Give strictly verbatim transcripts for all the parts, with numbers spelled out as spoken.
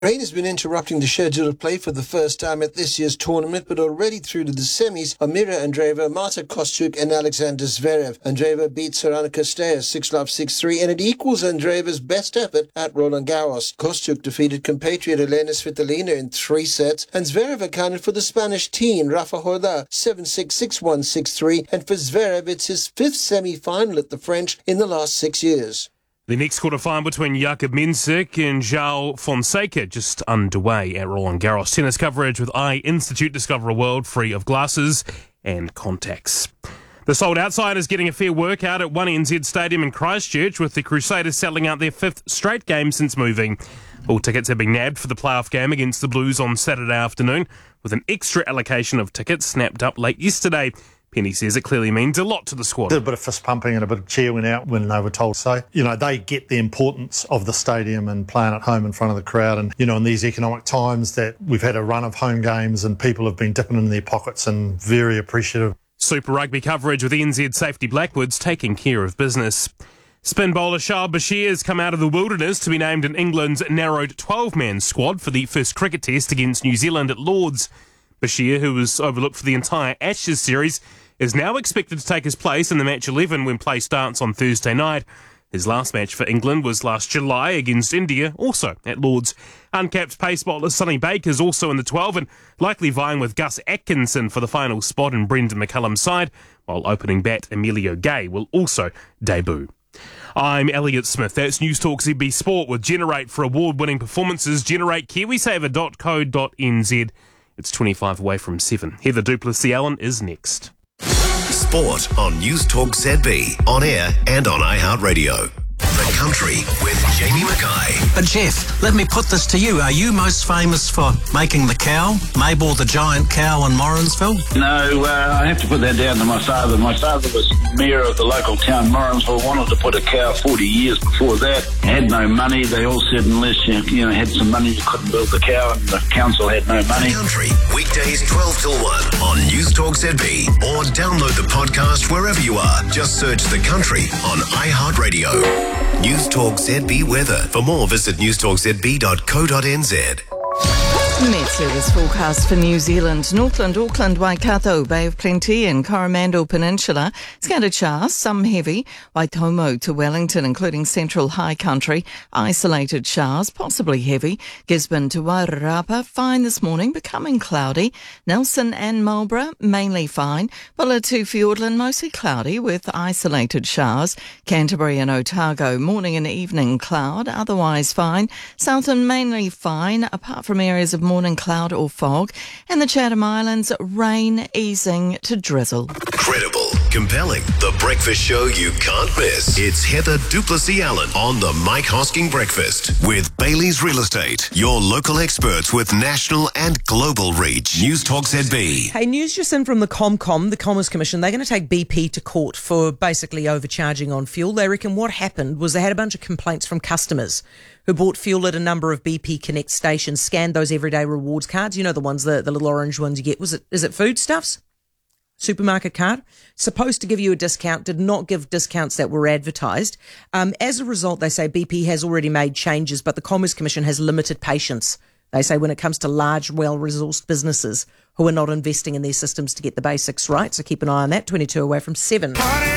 Rain has been interrupting the schedule of play for the first time at this year's tournament, but already through to the semis are Mira Andreeva, Marta Kostyuk and Alexander Zverev. Andreeva beats Sorana Cirstea six love six three, and it equals Andreeva's best effort at Roland Garros. Kostyuk defeated compatriot Elena Svitolina in three sets, and Zverev accounted for the Spanish teen Rafa Horda seven six, six one, six three, and for Zverev it's his fifth semi-final at the French in the last six years. The next quarter-final between Jakub Mensik and João Fonseca just underway at Roland Garros. Tennis coverage with Eye Institute. Discover a world free of glasses and contacts. The sold-out side is getting a fair workout at one N Z Stadium in Christchurch, with the Crusaders selling out their fifth straight game since moving. All tickets have been nabbed for the playoff game against the Blues on Saturday afternoon, with an extra allocation of tickets snapped up late yesterday. Penny says it clearly means a lot to the squad. Did a bit of fist pumping and a bit of cheer went out when they were told so. You know, they get the importance of the stadium and playing at home in front of the crowd. And, you know, in these economic times that we've had a run of home games and people have been dipping in their pockets and very appreciative. Super Rugby coverage with N Z Safety Blackwoods taking care of business. Spin bowler Shoaib Bashir has come out of the wilderness to be named in England's narrowed twelve-man squad for the first cricket test against New Zealand at Lords. Bashir, who was overlooked for the entire Ashes series, is now expected to take his place in the match eleven when play starts on Thursday night. His last match for England was last July against India, also at Lords. Uncapped pace bowler Sonny Baker is also in the twelve and likely vying with Gus Atkinson for the final spot in Brendan McCullum's side, while opening bat Emilio Gay will also debut. I'm Elliot Smith. That's Newstalk Z B Sport with Generate for award-winning performances. Generate Kiwisaver dot co dot n z. It's twenty-five away from seven. Heather Duplessis-Allen is next. Sport on Newstalk Z B, on air and on iHeartRadio. The Country with Jamie Mackay. But Jeff, let me put this to you. Are you most famous for making the cow, Mabel the giant cow in Morrinsville? No, uh, I have to put that down to my father. My father was mayor of the local town, Morrinsville, wanted to put a cow forty years before that. Had no money. They all said unless you, you know, had some money, you couldn't build the cow, and the council had no money. The Country, weekdays twelve till one on Newstalk Z B, or download the podcast wherever you are. Just search The Country on iHeartRadio. Newstalk Z B weather. For more, visit newstalk z b dot co dot n z. Met Service forecast for New Zealand, Northland, Auckland, Waikato, Bay of Plenty and Coromandel Peninsula. Scattered showers, some heavy. Waitomo to Wellington, including central high country. Isolated showers, possibly heavy. Gisborne to Wairarapa, fine this morning, becoming cloudy. Nelson and Marlborough, mainly fine. Bulla to Fiordland, mostly cloudy with isolated showers. Canterbury and Otago, morning and evening cloud, otherwise fine. Southern, mainly fine, apart from areas of morning cloud or fog, and the Chatham Islands, rain easing to drizzle. Credible, compelling, the breakfast show you can't miss. It's Heather Duplessis-Allen on the Mike Hosking Breakfast with Bailey's Real Estate, your local experts with national and global reach. Newstalk Z B. Hey, news just in from the ComCom, the Commerce Commission. They're going to take B P to court for basically overcharging on fuel. They reckon what happened was they had a bunch of complaints from customers who bought fuel at a number of B P Connect stations, scanned those everyday rewards cards. You know, the ones, the, the little orange ones you get. Was it, is it foodstuffs? Supermarket card, supposed to give you a discount, did not give discounts that were advertised. Um, as a result, they say B P has already made changes, but the Commerce Commission has limited patience. They say when it comes to large, well-resourced businesses who are not investing in their systems to get the basics right. So keep an eye on that. twenty-two away from seven.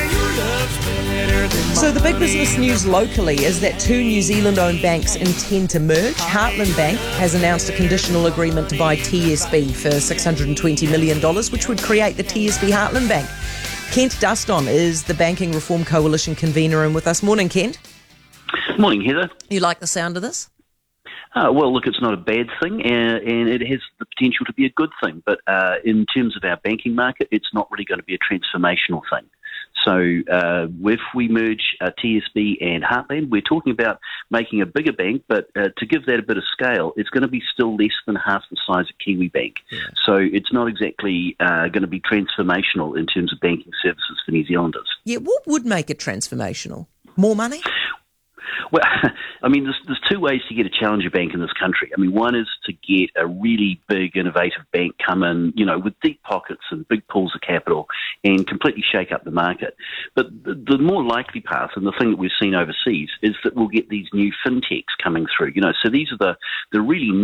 So the big business news locally is that two New Zealand-owned banks intend to merge. Heartland Bank has announced a conditional agreement to buy T S B for six hundred twenty million dollars, which would create the T S B Heartland Bank. Kent Duston is the Banking Reform Coalition convener and with us. Morning, Kent. Morning, Heather. You like the sound of this? Uh, well, look, it's not a bad thing, and, and it has the potential to be a good thing. But uh, in terms of our banking market, it's not really going to be a transformational thing. So uh, if we merge uh, T S B and Heartland, we're talking about making a bigger bank, but uh, to give that a bit of scale, it's going to be still less than half the size of Kiwi Bank. Yeah. So it's not exactly uh, going to be transformational in terms of banking services for New Zealanders. Yeah, what would make it transformational? More money? Well, I mean, there's, there's two ways to get a challenger bank in this country. I mean, one is to get a really big, innovative bank come in, you know, with deep pockets and big pools of capital and completely shake up the market. But the, the more likely path, and the thing that we've seen overseas, is that we'll get these new fintechs coming through. You know, so these are the, the really